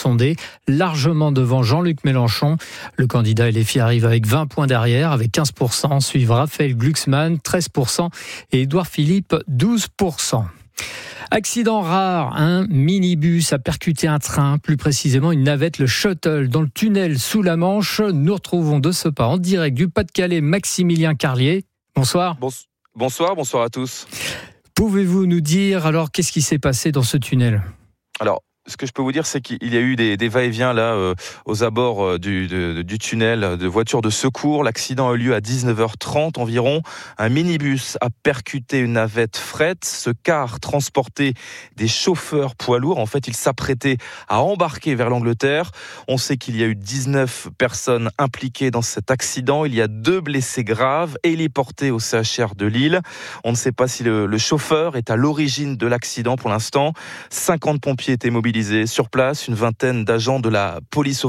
sondés, largement devant Jean-Luc Mélenchon. Le candidat LFI arrive avec 20 points derrière, avec 15%. Suivent Raphaël Glucksmann, 13%, et Édouard Philippe, 12%. Accident rare, un minibus a percuté un train, plus précisément une navette, le Shuttle, dans le tunnel sous la Manche. Nous retrouvons de ce pas en direct du Pas-de-Calais Maximilien Carlier. Bonsoir. Bonsoir à tous. Pouvez-vous nous dire alors qu'est-ce qui s'est passé dans ce tunnel ? Alors, ce que je peux vous dire, c'est qu'il y a eu des va-et-vient là aux abords du tunnel de voitures de secours. L'accident a eu lieu à 19h30 environ. Un minibus a percuté une navette fret. Ce car transportait des chauffeurs poids lourds. En fait, il s'apprêtait à embarquer vers l'Angleterre. On sait qu'il y a eu 19 personnes impliquées dans cet accident. Il y a 2 blessés graves héliportés au CHR de Lille. On ne sait pas si le chauffeur est à l'origine de l'accident pour l'instant. 50 pompiers étaient mobilisés sur place, une vingtaine d'agents de la police aux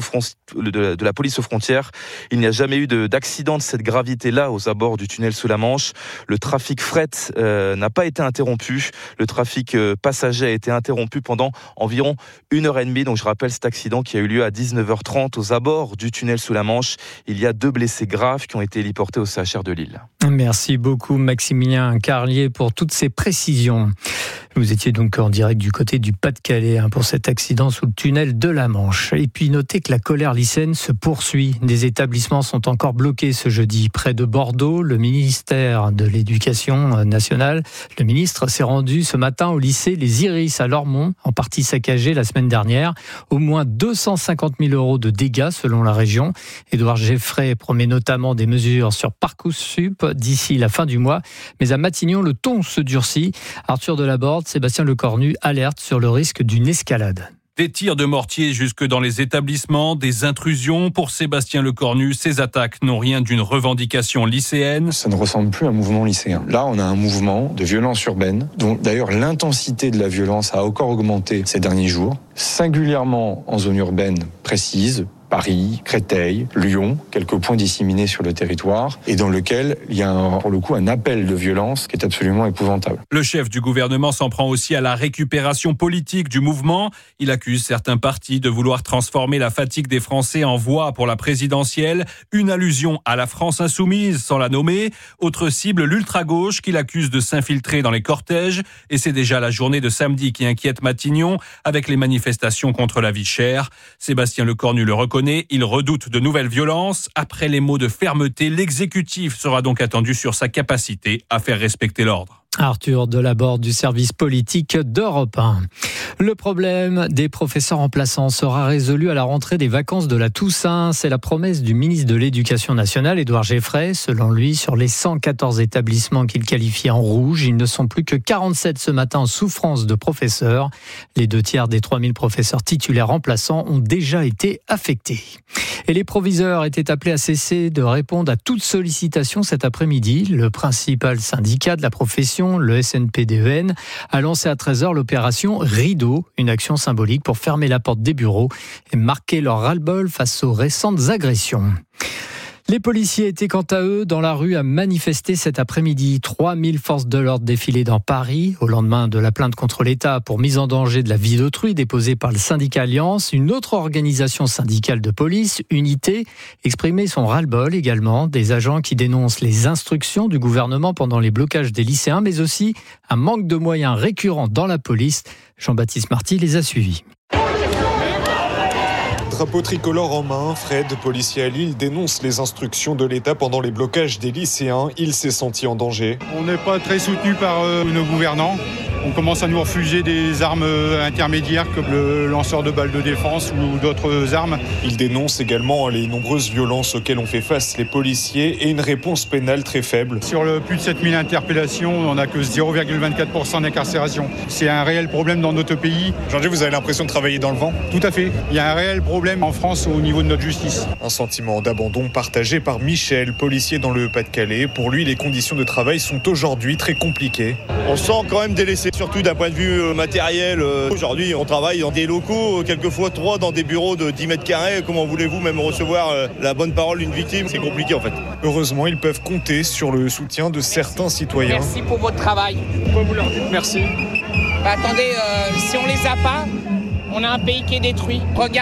frontières. Il n'y a jamais eu d'accident de cette gravité-là aux abords du tunnel sous la Manche. Le trafic fret n'a pas été interrompu. Le trafic passager a été interrompu pendant environ 1h30. Donc je rappelle cet accident qui a eu lieu à 19h30 aux abords du tunnel sous la Manche. Il y a 2 blessés graves qui ont été héliportés au CHR de Lille. Merci beaucoup Maximilien Carlier pour toutes ces précisions. Vous étiez donc en direct du côté du Pas-de-Calais pour cet accident sous le tunnel de la Manche. Et puis notez que la colère lycéenne se poursuit. Des établissements sont encore bloqués ce jeudi près de Bordeaux. Le ministère de l'Éducation nationale, le ministre s'est rendu ce matin au lycée Les Iris à Lormont, en partie saccagé la semaine dernière. Au moins 250 000 € de dégâts selon la région. Édouard Geffray promet notamment des mesures sur Parcoursup d'ici la fin du mois. Mais à Matignon, le ton se durcit. Arthur Delaborde, Sébastien Lecornu alerte sur le risque d'une escalade. Des tirs de mortier jusque dans les établissements, des intrusions. Pour Sébastien Lecornu, ces attaques n'ont rien d'une revendication lycéenne. Ça ne ressemble plus à un mouvement lycéen. Là, on a un mouvement de violence urbaine, dont d'ailleurs l'intensité de la violence a encore augmenté ces derniers jours, singulièrement en zone urbaine précise. Paris, Créteil, Lyon, quelques points disséminés sur le territoire, et dans lequel il y a pour le coup un appel de violence qui est absolument épouvantable. Le chef du gouvernement s'en prend aussi à la récupération politique du mouvement. Il accuse certains partis de vouloir transformer la fatigue des Français en voix pour la présidentielle. Une allusion à la France insoumise, sans la nommer. Autre cible, l'ultra-gauche, qu'il accuse de s'infiltrer dans les cortèges. Et c'est déjà la journée de samedi qui inquiète Matignon, avec les manifestations contre la vie chère. Sébastien Lecornu le reconnaît. Il redoute de nouvelles violences. Après les mots de fermeté, l'exécutif sera donc attendu sur sa capacité à faire respecter l'ordre. Arthur Delaborde du service politique d'Europe 1. Le problème des professeurs remplaçants sera résolu à la rentrée des vacances de la Toussaint. C'est la promesse du ministre de l'Éducation nationale, Édouard Geffray. Selon lui, sur les 114 établissements qu'il qualifie en rouge, ils ne sont plus que 47 ce matin en souffrance de professeurs. Les 2/3 des 3000 professeurs titulaires remplaçants ont déjà été affectés. Et les proviseurs étaient appelés à cesser de répondre à toute sollicitation cet après-midi. Le principal syndicat de la profession, le SNPDEN, a lancé à 13h l'opération Rideau, une action symbolique pour fermer la porte des bureaux et marquer leur ras-le-bol face aux récentes agressions. Les policiers étaient quant à eux dans la rue à manifester cet après-midi. 3000 forces de l'ordre défilaient dans Paris au lendemain de la plainte contre l'État pour mise en danger de la vie d'autrui déposée par le syndicat Alliance. Une autre organisation syndicale de police, Unité, exprimait son ras-le-bol également. Des agents qui dénoncent les instructions du gouvernement pendant les blocages des lycéens, mais aussi un manque de moyens récurrent dans la police. Jean-Baptiste Marty les a suivis. Drapeau tricolore en main, Fred, policier à Lille, dénonce les instructions de l'État pendant les blocages des lycéens. Il s'est senti en danger. On n'est pas très soutenu par nos gouvernants. On commence à nous refuser des armes intermédiaires comme le lanceur de balles de défense ou d'autres armes. Il dénonce également les nombreuses violences auxquelles ont fait face les policiers et une réponse pénale très faible. Sur le plus de 7000 interpellations, on n'a que 0,24% d'incarcération. C'est un réel problème dans notre pays. Aujourd'hui, vous avez l'impression de travailler dans le vent ? Tout à fait. Il y a un réel problème en France au niveau de notre justice. Un sentiment d'abandon partagé par Michel, policier dans le Pas-de-Calais. Pour lui, les conditions de travail sont aujourd'hui très compliquées. On se sent quand même délaissé, surtout d'un point de vue matériel. Aujourd'hui, on travaille dans des locaux, quelquefois 3 dans des bureaux de 10 mètres carrés. Comment voulez-vous même recevoir la bonne parole d'une victime ? C'est compliqué en fait. Heureusement, ils peuvent compter sur le soutien de certains citoyens. Merci pour votre travail. Pourquoi vous leur dites merci ? Attendez, si on les a pas, on a un pays qui est détruit. Regardez.